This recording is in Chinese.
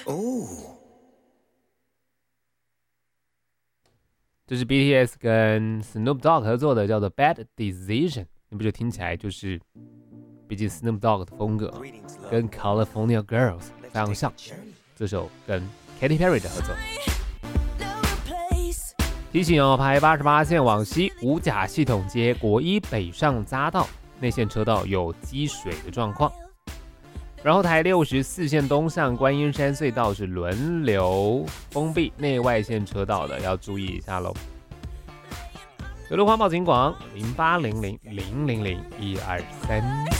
这是 BTS 跟 Snoop Dogg 合作的，叫做 Bad Decision。你不觉得听起来就是，毕竟 Snoop Dogg 的风格跟 California Girls 非常像。这首跟 Katy Perry 的合作。提醒哦，排88线往西五甲系统街国一北上匝道内线车道有积水的状况。然后台64线东上观音山隧道是轮流封闭内外线车道的，要注意一下喽。有路环保警广0800000123。